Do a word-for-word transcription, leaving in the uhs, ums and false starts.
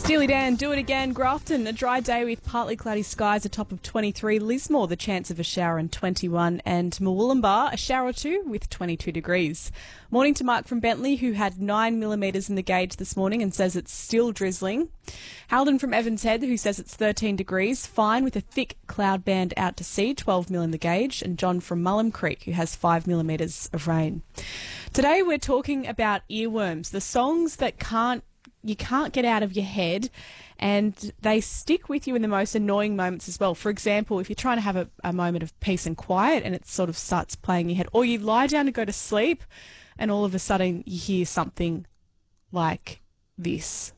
Steely Dan, Do It Again. Grafton, a dry day with partly cloudy skies, a top of twenty-three. Lismore, the chance of a shower, and twenty-one. And Murwillumbah, a shower or two with twenty-two degrees. Morning to Mark from Bentley, who had nine millimetres in the gauge this morning and says it's still drizzling. Halden from Evans Head, who says it's thirteen degrees, fine with a thick cloud band out to sea, twelve mil in the gauge. And John from Mullum Creek, who has five millimetres of rain. Today we're talking about earworms, the songs that can't you can't get out of your head, and they stick with you in the most annoying moments as well. For example, if you're trying to have a, a moment of peace and quiet and it sort of starts playing in your head, or you lie down to go to sleep and all of a sudden you hear something like this.